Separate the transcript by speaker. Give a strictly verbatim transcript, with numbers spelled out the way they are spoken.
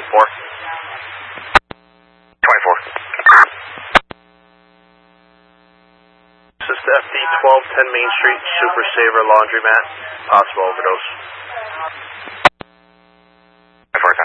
Speaker 1: twenty-four. twenty-four. This is F D twelve ten Main Street, Super Saver Laundromat. Possible overdose.